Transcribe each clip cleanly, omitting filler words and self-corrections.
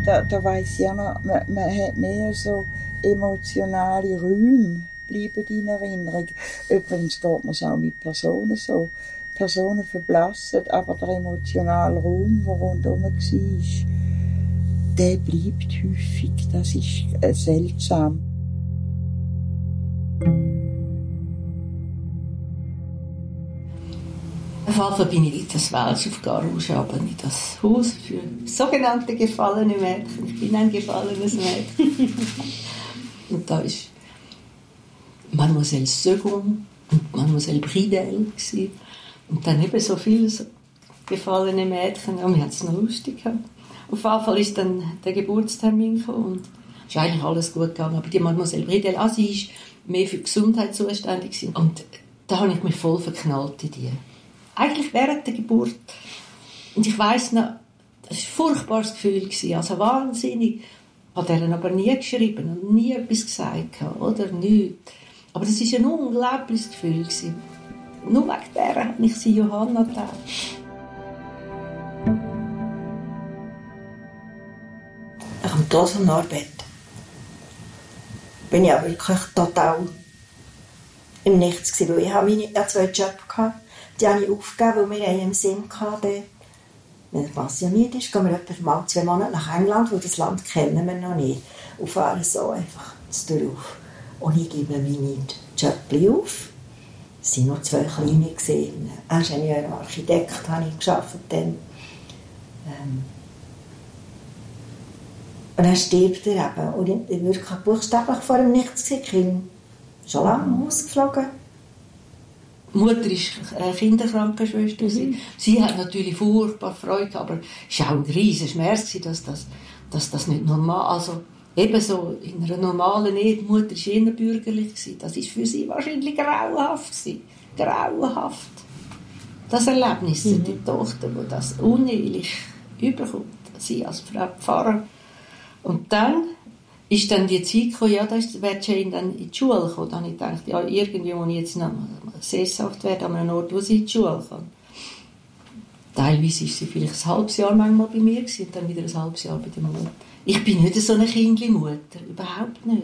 da weiss ich auch noch, man hat mehr so emotionale Räume, bleiben in Erinnerung. Übrigens geht man es auch mit Personen so. Personen verblassen, aber der emotionale Raum, der rundherum war, der bleibt häufig. Das ist seltsam. Auf jeden Fall bin ich in das Wels auf Garage, aber in das Haus für sogenannte gefallene Mädchen. Ich bin ein gefallenes Mädchen. Und da war Mademoiselle Second und Mademoiselle Bridel. Und dann eben so viele so gefallene Mädchen. Ja, wir hatten es noch lustig gehabt. Auf jeden Fall ist dann der Geburtstermin gekommen und es ist eigentlich alles gut gegangen. Aber die Mademoiselle Bridel, sie ist mehr für die Gesundheit zuständig. Und da habe ich mich voll verknallt in die. Eigentlich während der Geburt. Und ich weiss noch, das war ein furchtbares Gefühl. Also wahnsinnig. Ich habe deren aber nie geschrieben und nie etwas gesagt. Oder nichts. Aber das war ein unglaubliches Gefühl. Nur wegen der hat mich sie Johanna getauft. Nach dem Tod von Norbert bin ich auch wirklich total im Nichts gewesen, weil ich hatte 2 Jobs gehabt. Die habe ich aufgegeben, weil wir im Sinn hatten, wenn der pensioniert ist, gehen wir etwa mal 2 Monate nach England, weil das Land kennen wir noch nicht, und fahren so einfach drauf. Und ich gebe meine Jobs auf. Es waren nur 2 kleine. Ingenieur und Architekt habe ich gearbeitet dann. Und dann stirbt er eben. Und ich war wirklich buchstäblich vor dem Nichts. Ich bin schon lange ausgeflogen. Die Mutter war Kinderkrankenschwester. Sie hat natürlich furchtbar Freude, aber es war auch ein riesiger Schmerz, dass das nicht normal, also ebenso in einer normalen Ehe, die Mutter war eher bürgerlich. Das war für sie wahrscheinlich grauenhaft. Grauenhaft. Das Erlebnis, die Tochter, die das unehelich überkommt, sie als Frau Pfarrer. Und dann ist dann die Zeit gekommen, ja, da wäre Jane dann in die Schule gekommen. Dann habe ich gedacht, ja, irgendwie muss ich jetzt noch sesshaft werden, an einem Ort, wo sie in die Schule kann. Teilweise war sie vielleicht ein halbes Jahr manchmal bei mir und dann wieder ein halbes Jahr bei der Mutter. Ich bin nicht so eine Kindli-Mutter, überhaupt nicht.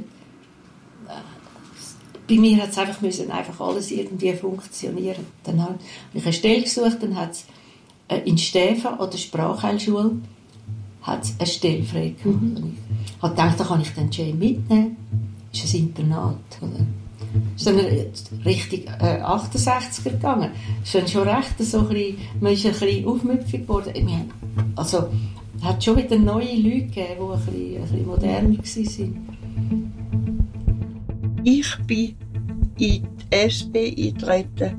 Bei mir hat es einfach alles irgendwie funktionieren. Dann habe ich eine Stelle gesucht, dann hat es in Stäfen an der Sprachheilschule eine Stelle frei gehabt. Ich habe gedacht, da kann ich dann Jane mitnehmen. Das ist ein Internat. Es ist dann Richtung 68er gegangen. Es ist dann schon recht so ein bisschen, man ist ein bisschen aufmüpfig geworden. Also, es hat schon wieder neue Leute gegeben, die ein bisschen moderner waren. Ich bin in die SP eingetreten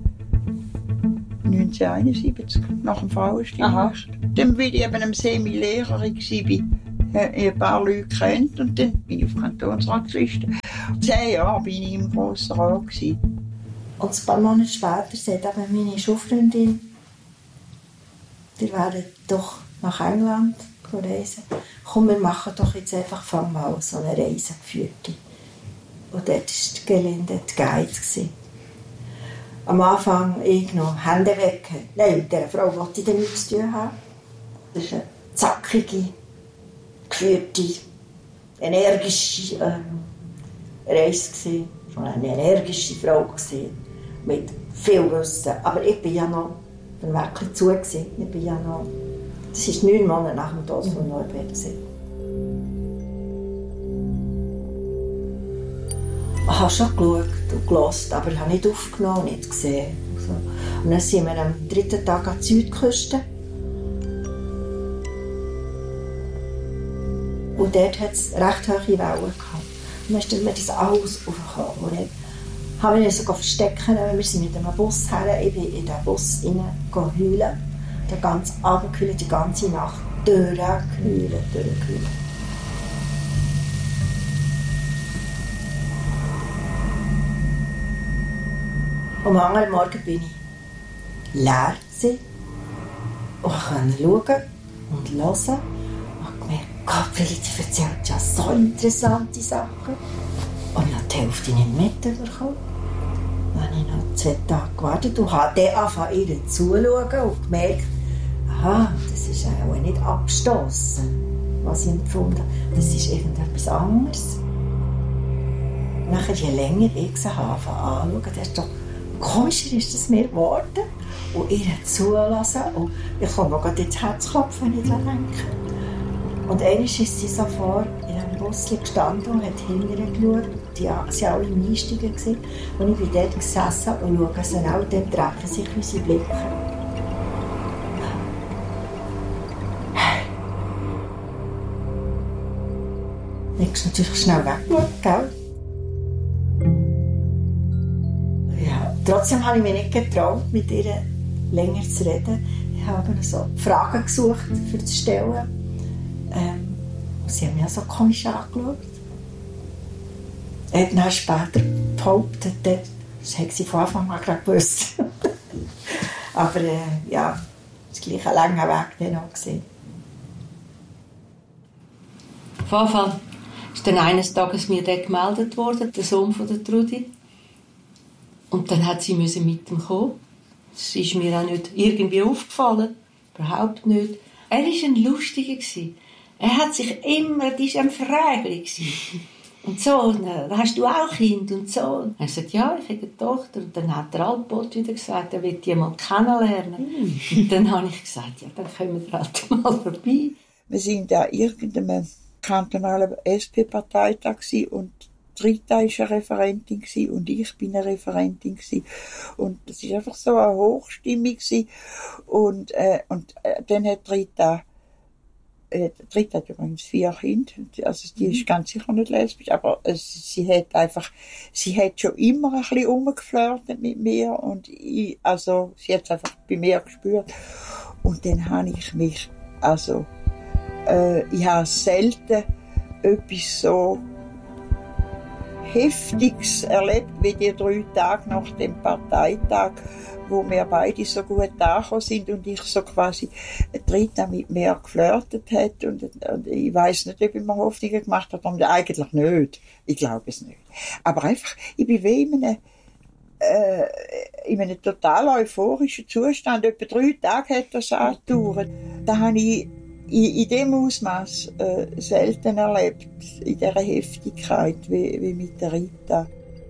1971, nach dem Frauenstimmrecht. Dann war ich eben eine Semi-Lehrerin, ich ein paar Leute kennt und dann bin ich auf Kantonsratsliste. 10 Jahre bin ich im Grossen Rat. Und ein paar Monate später sagt eben meine Schulfreundin, wir werden doch nach England reisen. Komm, wir machen doch jetzt einfach von mal so eine Reise geführte. Und dort war die Gelinde die Guide. Am Anfang ich noch Hände weg. Nein, mit dieser Frau wollte ich nichts zu tun haben. Das war eine zackige, geführte, energische Reise. Schon eine energische Frau mit viel Wissen. Aber ich war ja noch wirklich zu. Ich bin ja noch, das war 9 Monate nach dem Tod von Norbert. Ich habe schon geschaut und gehört, aber ich habe nicht aufgenommen, nicht gesehen. Und dann sind wir am 3. Tag an die Südküste. Und dort hat es recht hohe Wellen gehabt. Und dann stellen wir das alles aufgekommen. Und dann haben wir uns sogar verstecken. Wir sind mit einem Bus her. Ich bin in den Bus heulen. Den ganzen Abend gehüllt, die ganze Nacht. Durchgehüllt. Am anderen Morgen bin ich leer und konnte schauen und hören. Ich habe gemerkt, Gabriele, die erzählt ja so interessante Sachen. Und ich habe die Hälfte nicht mitbekommen. Dann habe ich noch 2 Tage gewartet und habe dann angefangen, ihr zuzuschauen und gemerkt, aha, das ist auch nicht abstossen. was ich empfunden habe. Das ist irgendetwas anderes. Nachher, je länger ich sie anschaue, desto komischer ist es mir geworden. Und ihr zulassen. Und ich komme mir gerade ins Herzklopfen, wenn ich daran denke. Und einmal ist sie so vor in einem Bus gestanden und hat hinterher geschaut. Die waren alle im Einsteigen. Und ich bin dort gesessen und schaue sie an. Und dann treffen sich unsere Blicke. Ich habe natürlich schnell weggeschaut, gell? Ja, trotzdem habe ich mich nicht getraut, mit ihr länger zu reden. Ich habe so Fragen gesucht, für zu stellen. Sie haben mich auch so komisch angeschaut. Er hat dann später behauptet, das hätte sie von Anfang an gerade gewusst. Aber ja, das gleiche lange Weg dann auch gesehen. Auf jeden Fall ist dann eines Tages mir der gemeldet worden, der Sohn von der Trudi. Und dann hat sie mit ihm kommen. Das ist mir auch nicht irgendwie aufgefallen. Überhaupt nicht. Er war ein Lustiger. Er hat sich immer, das war ein Frägli. Und so, dann hast du auch Kind und so. Und er hat gesagt, ja, ich habe eine Tochter. Und dann hat der Altbot wieder gesagt, er will die mal kennenlernen. Und dann habe ich gesagt, ja, dann kommen wir halt mal vorbei. Wir waren da irgendeinem kantonalen SP-Parteitag und Rita war eine Referentin und ich bin eine Referentin. Und es war einfach so eine Hochstimmung. Und dann hat Rita hat übrigens 4 Kinder. Also die ist ganz sicher nicht lesbisch, aber sie hat schon immer ein bisschen rumgeflirtet mit mir und sie hat es einfach bei mir gespürt. Und dann habe ich mich, ich habe selten etwas so Heftiges erlebt wie die 3 Tage nach dem Parteitag, wo wir beide so gut angekommen sind und ich so quasi Rita mit mir geflirtet hat und ich weiss nicht, ob ich mir Hoffnungen gemacht habe, aber eigentlich nicht. Ich glaube es nicht. Aber einfach, ich bin wie in einem total euphorischen Zustand. Etwa 3 Tage hat das angedauert. Da habe ich in dem Ausmaß selten erlebt, in dieser Heftigkeit wie mit der Rita.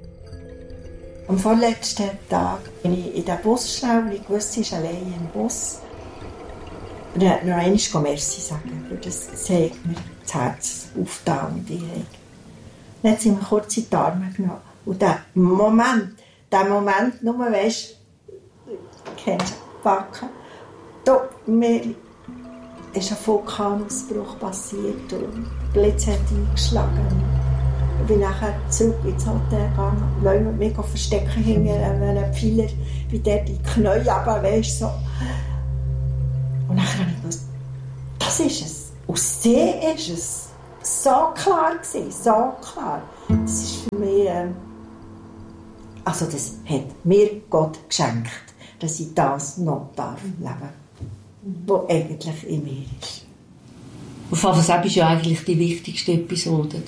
Am vorletzten Tag bin ich in den Bus schnell, weil ich wusste, sie ist allein im Bus. Und dann noch einmal Merci sagen, weil das hat mir das Herz aufgetan und ich habe. Dann hat sie mir kurz in die Arme genommen. Und der Moment, nur weisst, kennst du, Backen, da, mir ist ein Vulkanausbruch passiert und Blitz hat eingeschlagen. Ich bin nachher zurück ins Hotel gegangen, weil wir mich verstecken hinter einem Pfeiler, wie der die Knie runter, weisst so. Und nachher habe ich gewusst, das ist es. Und sie ist es. So klar gewesen, so klar. Das ist für mich, das hat mir Gott geschenkt, dass ich das noch leben darf, was eigentlich in mir ist. Auf jeden Fall war ja eigentlich die wichtigste Episode.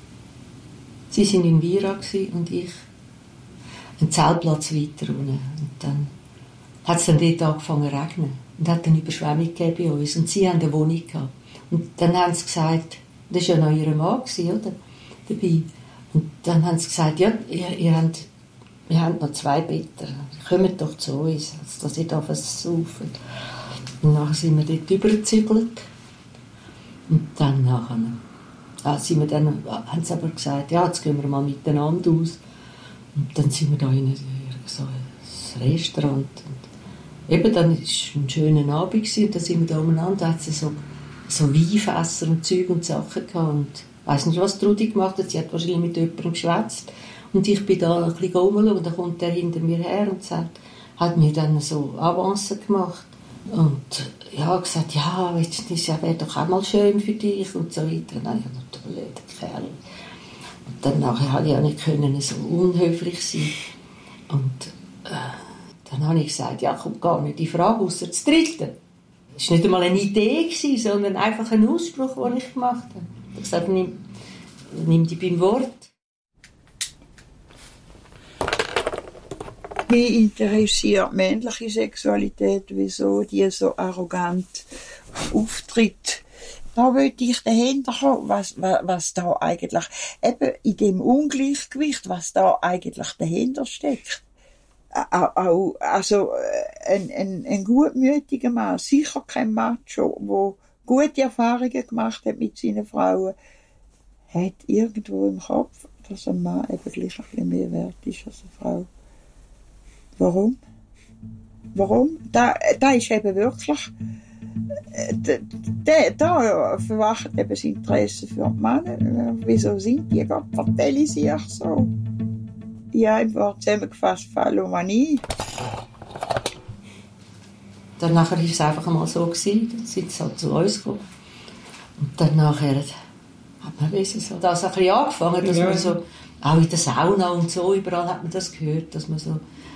Sie waren in Vira und ich einen Zeltplatz weiter unten. Und dann hat es dort angefangen zu regnen. Und hat eine Überschwemmung gegeben bei uns. Und sie hatten eine Wohnung gehabt. Und dann haben sie gesagt, das war ja noch ihr Mann, oder? Dabei. Und dann haben sie gesagt, ja, wir haben noch 2 Betten. Kommt doch zu uns, dass ihr da was saufen. Und dann sind wir dort übergezügelt. Und dann haben sie aber gesagt, ja, jetzt gehen wir mal miteinander aus. Und dann sind wir da in so ein Restaurant. Und eben, dann war es ein schöner Abend und dann sind wir da umeinander. Da hat sie so Weinfässer und Zeug und Sachen gehabt. Und ich weiss nicht, was Trudi gemacht hat. Sie hat wahrscheinlich mit jemandem geschwätzt. Und ich bin da ein bisschen rumschauen und dann kommt der hinter mir her und hat mir dann so Avancen gemacht. Und ja, gesagt, ja, das wäre doch auch mal schön für dich und so weiter. Und dann habe ich gedacht, du blöder Kerl. Und dann nachher konnte ich auch nicht können, so unhöflich sein. Und dann habe ich gesagt, ja, kommt gar nicht in Frage, ausser zu treten. Das war nicht einmal eine Idee, sondern einfach ein Ausspruch, den ich gemacht habe. Ich habe gesagt, nimm dich beim Wort. Mich interessiert männliche Sexualität, wieso die so arrogant auftritt. da wollte ich dahinter kommen, was da eigentlich, eben in dem Ungleichgewicht, was da eigentlich dahinter steckt. Auch, also, ein gutmütiger Mann, sicher kein Macho, der gute Erfahrungen gemacht hat mit seinen Frauen, hat irgendwo im Kopf, dass ein Mann eben gleich ein bisschen mehr wert ist als eine Frau. Warum? Da ist eben wirklich, da verwacht eben das Interesse für die Männer. Wieso sind die gerade vertellen sich so? Ja, im Wort zusammengefasst, Phallomanie. Dann nachher war es einfach mal so, dann sind sie halt zu uns gekommen. Und dann nachher hat man so das ein bisschen angefangen, dass man so, auch in der Sauna und so, überall hat man das gehört, dass man so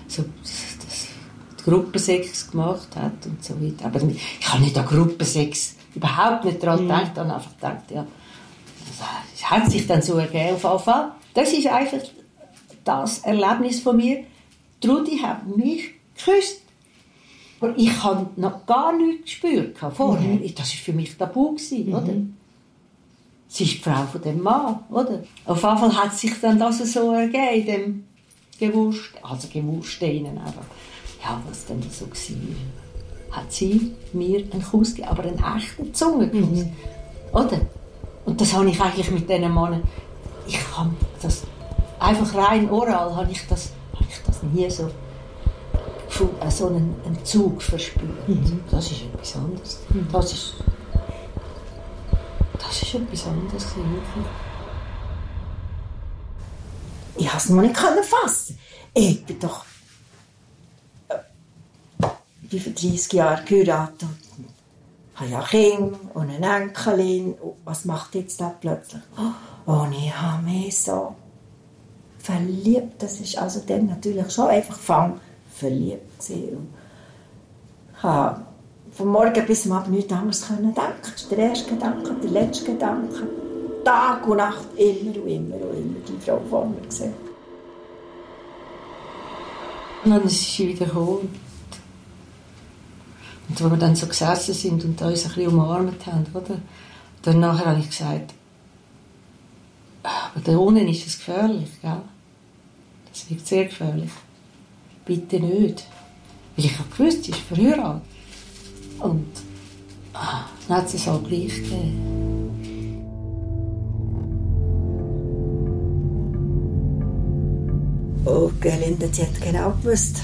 Gruppensex gemacht hat und so weiter. Aber ich habe nicht an Gruppensex überhaupt nicht daran gedacht, dann einfach gedacht, ja, das hat sich dann so ergeben. Auf jeden Fall. Das ist einfach das Erlebnis von mir. Trudi hat mich geküsst. Aber ich habe noch gar nichts gespürt vorher. Das war für mich tabu, oder? Sie ist die Frau von dem Mann, oder? Auf jeden Fall hat sich dann das so ergeben, in dem Gewursteinen. Ja, was denn so war, hat sie mir einen Kuss gegeben, aber einen echten Zungenkuss. Oder? Und das habe ich eigentlich mit diesen Männern, ich habe das, einfach rein oral, habe ich das nie so einen Zug verspürt. Das ist etwas anderes. Das ist etwas anderes. Ich konnte es noch nicht fassen. Ich bin doch vor 30 Jahren geheiratet. Ich habe ja Kinder und eine Enkelin. Was macht jetzt da plötzlich? Und ich habe mich so verliebt. Das ist also dann natürlich schon einfach verliebt gewesen. Ich habe von morgen bis am Abend nichts anderes denken. Das ist der erste Gedanke, der letzte Gedanke. Tag und Nacht, immer und immer und immer die Frau vor mir gesehen. Und dann ist sie wieder gekommen. Und als wir dann so gesessen sind und uns ein bisschen umarmt haben, oder? Dann nachher habe ich gesagt, aber da unten ist es gefährlich, gell? Das wird sehr gefährlich. Bitte nicht. Weil ich habe gewusst, sie ist verheiratet. Und dann hat es auch gleich gegeben. Oh, Gerlinde, sie hat genau gewusst,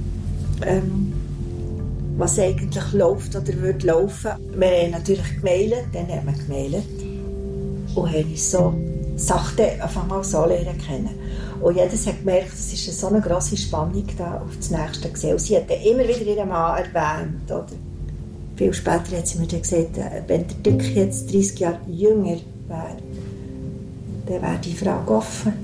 was eigentlich läuft oder wird laufen. Wir haben natürlich gemailt, dann haben wir gemailt und haben uns so sachte einfach mal so lernen kennen. Und jedes hat gemerkt, es ist so eine grosse Spannung da auf das Nächste gesehen. Und sie hat dann immer wieder ihren Mann erwähnt. Oder? Viel später hat sie mir dann gesagt, wenn der Dick jetzt 30 Jahre jünger wäre, dann wäre die Frage offen.